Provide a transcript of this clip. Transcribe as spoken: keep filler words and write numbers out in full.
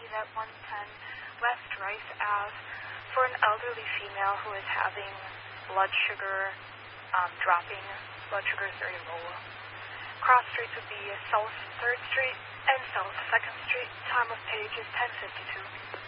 Street at one ten West Rice Ave for an elderly female who is having blood sugar um, dropping. Blood sugar is very low. Cross streets would be South third Street and South second Street. Time of page is ten fifty-two.